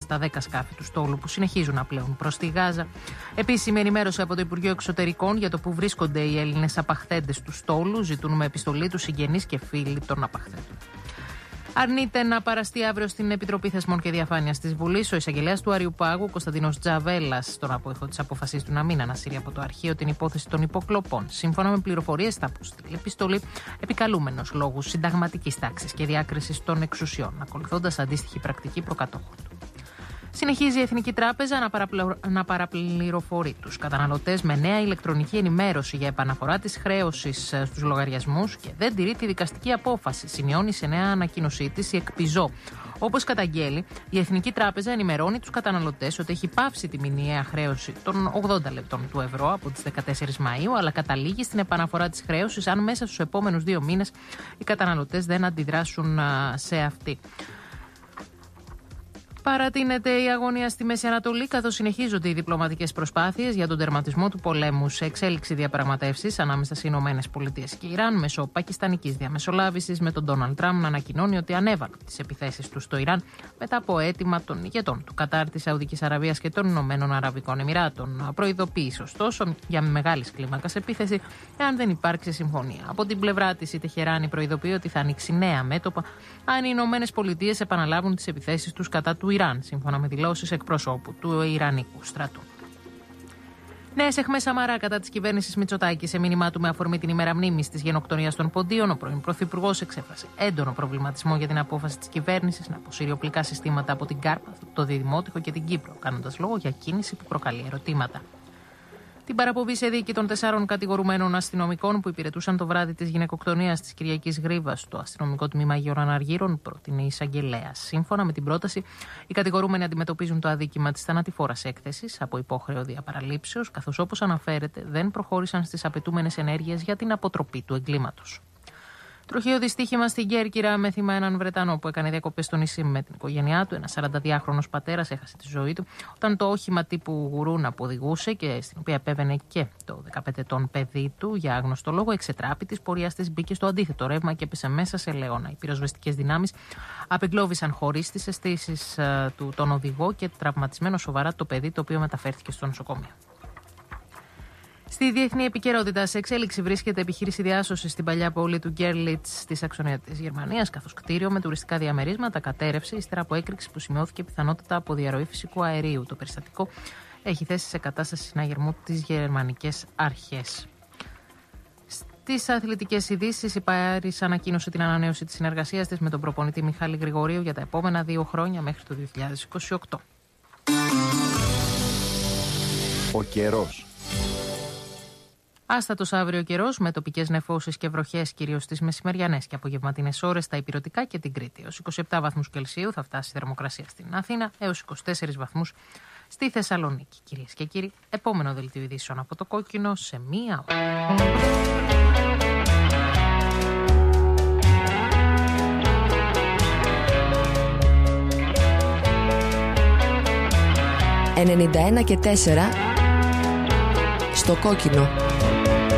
στα 10 σκάφη του στόλου που συνεχίζουν να πλέουν προς τη Γάζα. Επίσημη ενημέρωση από το Υπουργείο Εξωτερικών για το που βρίσκονται οι Έλληνες απαχθέντες του στόλου. Ζητούν με επιστολή τους συγγενείς και φίλοι των απαχθέντων. Αρνείται να παραστεί αύριο στην Επιτροπή Θεσμών και Διαφάνειας της Βουλής ο εισαγγελέας του Αριουπάγου, Κωνσταντίνος Τζαβέλας, στον απόϊχο της απόφασης του να μην ανασύρει από το αρχείο την υπόθεση των υποκλοπών. Σύμφωνα με πληροφορίες, θα αποστείλει επιστολή επικαλούμενος λόγους συνταγματικής τάξης και διάκρισης των εξουσιών, ακολουθώντας αντίστοιχη πρακτική προκατόχων του. Συνεχίζει η Εθνική Τράπεζα να παραπληροφορεί τους καταναλωτές με νέα ηλεκτρονική ενημέρωση για επαναφορά της χρέωσης στους λογαριασμούς και δεν τηρεί τη δικαστική απόφαση, σημειώνει σε νέα ανακοίνωσή της η ΕΚΠΙΖΟ. Όπως καταγγέλει, η Εθνική Τράπεζα ενημερώνει τους καταναλωτές ότι έχει πάυσει τη μηνιαία χρέωση των 80 λεπτών του ευρώ από τις 14 Μαΐου, αλλά καταλήγει στην επαναφορά της χρέωσης αν μέσα στους επόμενους 2 μήνες οι καταναλωτές δεν αντιδράσουν σε αυτή. Παρατείνεται η αγωνία στη Μέση Ανατολή, καθώς συνεχίζονται οι διπλωματικές προσπάθειες για τον τερματισμό του πολέμου. Σε εξέλιξη διαπραγματεύσεις ανάμεσα στις ΗΠΑ και Ιράν μέσω πακιστανικής διαμεσολάβησης, με τον Ντόναλντ Τραμπ να ανακοινώνει ότι ανέβαλε τις επιθέσεις του στο Ιράν μετά από αίτημα των ηγετών του Κατάρ, της Σαουδικής Αραβίας και των Ηνωμένων Αραβικών Εμιράτων. Προειδοποίησε ωστόσο για μεγάλης κλίμακας επίθεση εάν δεν υπάρξει συμφωνία. Από την πλευρά της, η Τεχεράνη προειδοποιεί ότι θα ανοίξει νέα μέτωπα αν οι ΗΠΑ επαναλάβουν τις επιθέσεις τους κατά του Ιράν, σύμφωνα με δηλώσεις εκπροσώπου του Ιρανικού στρατού. Νέες αιχμές Σαμαρά κατά της κυβέρνησης Μητσοτάκη. Σε μήνυμά του με αφορμή την ημέρα μνήμης της γενοκτονίας των Ποντίων, ο πρώην Πρωθυπουργός εξέφρασε έντονο προβληματισμό για την απόφαση της κυβέρνησης να αποσύρει οπλικά συστήματα από την Κάρπαθο, το Δημότυχο και την Κύπρο, κάνοντας λόγο για κίνηση που προκαλεί ερωτήματα. Την παραπομπή σε δίκη των 4 κατηγορουμένων αστυνομικών που υπηρετούσαν το βράδυ της γυναικοκτονίας της Κυριακής Γρίβας στο αστυνομικό τμήμα Αγίων Αργύρων πρότεινε η εισαγγελέα. Σύμφωνα με την πρόταση, οι κατηγορούμενοι αντιμετωπίζουν το αδίκημα της θανατηφόρας έκθεσης από υπόχρεο διαπαραλήψεως, καθώς όπως αναφέρεται δεν προχώρησαν στις απαιτούμενες ενέργειες για την αποτροπή του εγκλήματος. Τροχαίο δυστύχημα στην Κέρκυρα με θύμα έναν Βρετανό που έκανε διακοπές στο νησί με την οικογένειά του. Ένας 42χρονος πατέρας έχασε τη ζωή του όταν το όχημα τύπου γουρούνα που οδηγούσε και στην οποία επέβαινε και το 15 ετών παιδί του για άγνωστο λόγο εξετράπη της πορείας της, μπήκε στο αντίθετο ρεύμα και έπεσε μέσα σε λεώνα. Οι πυροσβεστικές δυνάμεις απεγκλώβησαν χωρίς τις αισθήσεις του τον οδηγό και τραυματισμένο σοβαρά το παιδί, το οποίο μεταφέρθηκε στο νοσοκομείο. Στη διεθνή επικαιρότητα, σε εξέλιξη βρίσκεται επιχείρηση διάσωσης στην παλιά πόλη του Γκέρλιτς της Σαξονίας της Γερμανίας, καθώς κτίριο με τουριστικά διαμερίσματα κατέρρευσε ύστερα από έκρηξη που σημειώθηκε πιθανότητα από διαρροή φυσικού αερίου. Το περιστατικό έχει θέσει σε κατάσταση συναγερμού τις γερμανικές αρχές. Στις αθλητικές ειδήσεις, η Πάρις ανακοίνωσε την ανανέωση της συνεργασίας της με τον προπονητή Μιχάλη Γρηγορίου για τα επόμενα 2 χρόνια μέχρι το 2028. Ο καιρός. Άστατος αύριο καιρός με τοπικές νεφώσεις και βροχές κυρίως στις μεσημεριανές και απογευματινές ώρες στα Ηπειρωτικά και την Κρήτη. Έως 27 βαθμούς Κελσίου θα φτάσει η θερμοκρασία στην Αθήνα, έως 24 βαθμούς στη Θεσσαλονίκη. Κυρίες και κύριοι, επόμενο δελτίο ειδήσεων από το Κόκκινο σε 1 ώρα. 91 και 4 στο Κόκκινο.